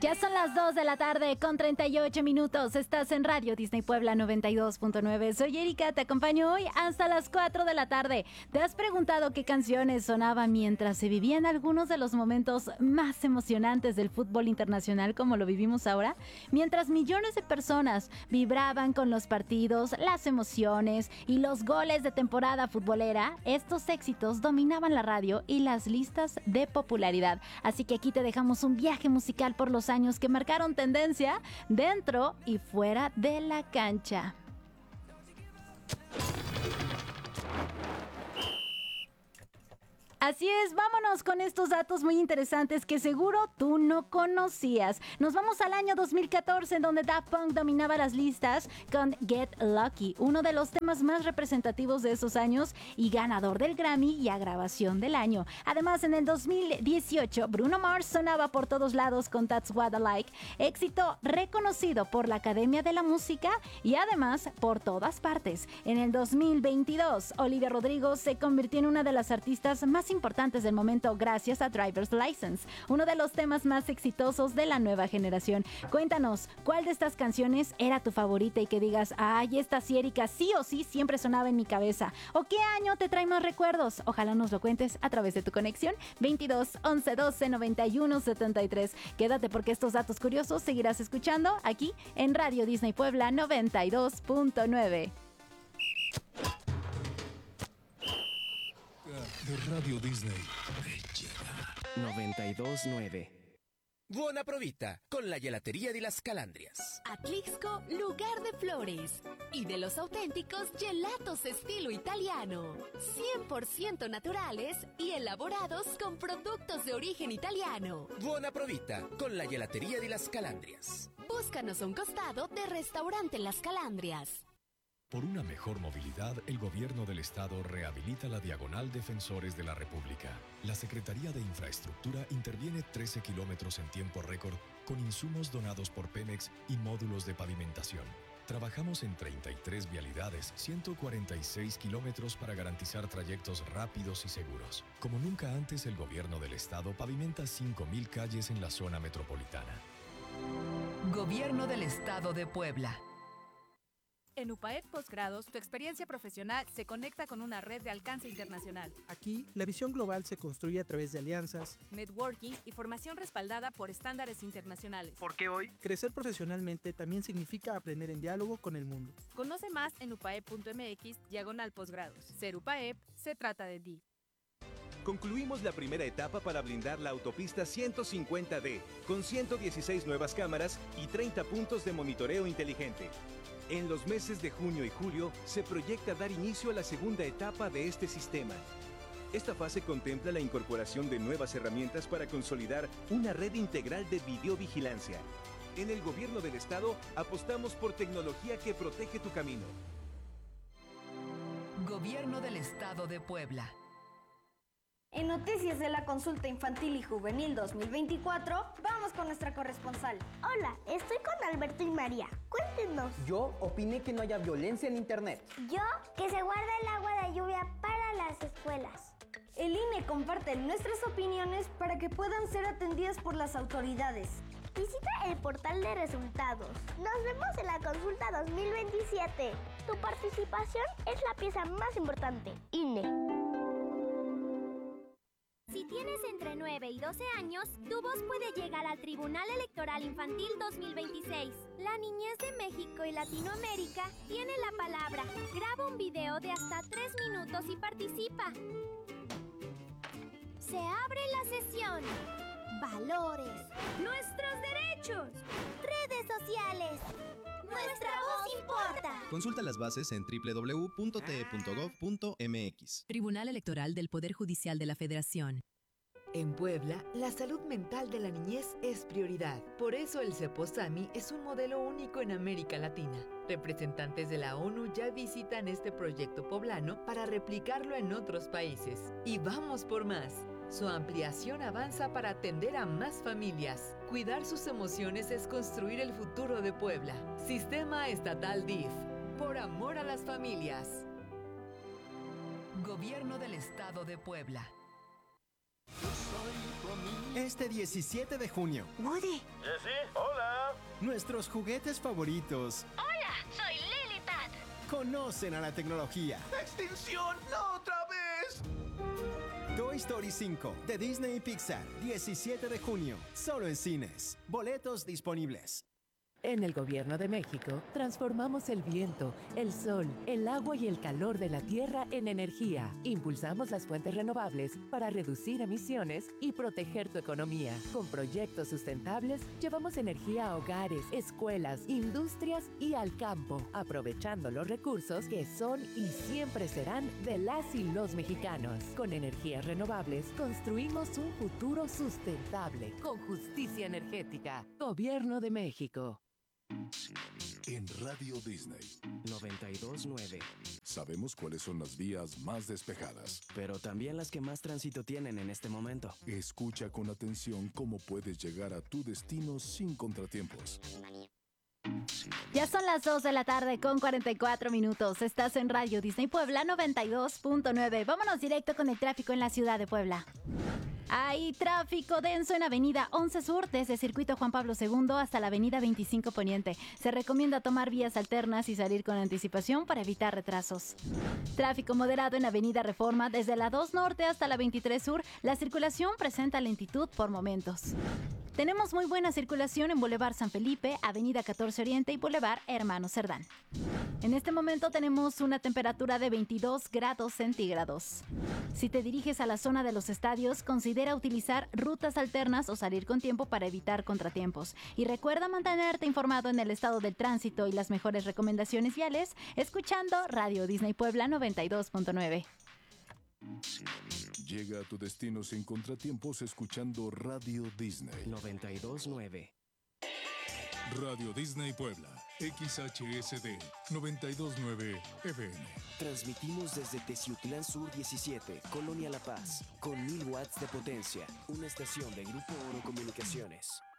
Ya son las 2 de la tarde con 38 minutos. Estás en Radio Disney Puebla 92.9. Soy Erika, te acompaño hoy hasta las 4 de la tarde. ¿Te has preguntado qué canciones sonaban mientras se vivían algunos de los momentos más emocionantes del fútbol internacional como lo vivimos ahora? Mientras millones de personas vibraban con los partidos, las emociones y los goles de temporada futbolera, estos éxitos dominaban la radio y las listas de popularidad. Así que aquí te dejamos un viaje musical por los años que marcaron tendencia dentro y fuera de la cancha. Así es, vámonos con estos datos muy interesantes que seguro tú no conocías. Nos vamos al año 2014, en donde Daft Punk dominaba las listas con Get Lucky, uno de los temas más representativos de esos años y ganador del Grammy y a grabación del año. Además, en el 2018, Bruno Mars sonaba por todos lados con That's What I Like, éxito reconocido por la Academia de la Música y además por todas partes. En el 2022, Olivia Rodrigo se convirtió en una de las artistas más importantes del momento gracias a Driver's License, uno de los temas más exitosos de la nueva generación. Cuéntanos, ¿cuál de estas canciones era tu favorita y que digas, ay, esta sí, Erika, sí o sí siempre sonaba en mi cabeza? ¿O qué año te trae más recuerdos? Ojalá nos lo cuentes a través de tu conexión 22 11 12 91 73. Quédate porque estos datos curiosos seguirás escuchando aquí en Radio Disney Puebla 92.9. De Radio Disney. 92.9. Buona provita con la gelatería de las Calandrias. Atlixco, lugar de flores y de los auténticos gelatos estilo italiano. 100% naturales y elaborados con productos de origen italiano. Buona provita con la gelatería de las Calandrias. Búscanos a un costado de Restaurante Las Calandrias. Por una mejor movilidad, el Gobierno del Estado rehabilita la Diagonal Defensores de la República. La Secretaría de Infraestructura interviene 13 kilómetros en tiempo récord con insumos donados por Pemex y módulos de pavimentación. Trabajamos en 33 vialidades, 146 kilómetros para garantizar trayectos rápidos y seguros. Como nunca antes, el Gobierno del Estado pavimenta 5,000 calles en la zona metropolitana. Gobierno del Estado de Puebla. En UPAEP Postgrados, tu experiencia profesional se conecta con una red de alcance internacional. Aquí, la visión global se construye a través de alianzas, networking y formación respaldada por estándares internacionales. Porque hoy, crecer profesionalmente también significa aprender en diálogo con el mundo. Conoce más en upaep.mx/posgrados. Ser UPAEP se trata de ti. Concluimos la primera etapa para blindar la autopista 150D, con 116 nuevas cámaras y 30 puntos de monitoreo inteligente. En los meses de junio y julio se proyecta dar inicio a la segunda etapa de este sistema. Esta fase contempla la incorporación de nuevas herramientas para consolidar una red integral de videovigilancia. En el Gobierno del Estado apostamos por tecnología que protege tu camino. Gobierno del Estado de Puebla. En noticias de la consulta infantil y juvenil 2024, vamos con nuestra corresponsal. Hola, estoy con Alberto y María. Cuéntenos. Yo opiné que no haya violencia en internet. Yo, que se guarda el agua de lluvia para las escuelas. El INE comparte nuestras opiniones para que puedan ser atendidas por las autoridades. Visita el portal de resultados. Nos vemos en la consulta 2027. Tu participación es la pieza más importante. INE. Si tienes entre 9 y 12 años, tu voz puede llegar al Tribunal Electoral Infantil 2026. La niñez de México y Latinoamérica tiene la palabra. Graba un video de hasta 3 minutos y participa. Se abre la sesión. Valores. Nuestros derechos. Redes sociales. Nuestra voz importa. Consulta las bases en www.te.gov.mx. Tribunal Electoral del Poder Judicial de la Federación. En Puebla, la salud mental de la niñez es prioridad. Por eso el CEPOSAMI es un modelo único en América Latina. Representantes de la ONU ya visitan este proyecto poblano para replicarlo en otros países. Y vamos por más. Su ampliación avanza para atender a más familias. Cuidar sus emociones es construir el futuro de Puebla. Sistema Estatal DIF. Por amor a las familias. Gobierno del Estado de Puebla. Yo soy Este 17 de junio. Woody. Jessie, hola. Nuestros juguetes favoritos. Hola, soy Lilipad. Conocen a la tecnología. ¡Extinción! ¡No otra vez! Toy Story 5 de Disney y Pixar, 17 de junio, solo en cines. Boletos disponibles. En el Gobierno de México, transformamos el viento, el sol, el agua y el calor de la tierra en energía. Impulsamos las fuentes renovables para reducir emisiones y proteger tu economía. Con proyectos sustentables, llevamos energía a hogares, escuelas, industrias y al campo, aprovechando los recursos que son y siempre serán de las y los mexicanos. Con energías renovables, construimos un futuro sustentable, con justicia energética. Gobierno de México. En Radio Disney 92.9. Sabemos cuáles son las vías más despejadas, pero también las que más tránsito tienen en este momento. Escucha con atención cómo puedes llegar a tu destino sin contratiempos. Ya son las 2 de la tarde con 44 minutos. Estás en Radio Disney Puebla 92.9. Vámonos directo con el tráfico en la ciudad de Puebla. Hay tráfico denso en Avenida 11 Sur, desde Circuito Juan Pablo II hasta la Avenida 25 Poniente. Se recomienda tomar vías alternas y salir con anticipación para evitar retrasos. Tráfico moderado en Avenida Reforma, desde la 2 Norte hasta la 23 Sur. La circulación presenta lentitud por momentos. Tenemos muy buena circulación en Boulevard San Felipe, Avenida 14 Oriente y Boulevard Hermano Cerdán. En este momento tenemos una temperatura de 22 grados centígrados. Si te diriges a la zona de los estadios, considera utilizar rutas alternas o salir con tiempo para evitar contratiempos. Y recuerda mantenerte informado en el estado del tránsito y las mejores recomendaciones viales, escuchando Radio Disney Puebla 92.9. Llega a tu destino sin contratiempos escuchando Radio Disney 92.9. Radio Disney Puebla, XHSD 92.9 FM. Transmitimos desde Teciutlán Sur 17, Colonia La Paz, con 1000 watts de potencia. Una estación de Grupo Oro Comunicaciones.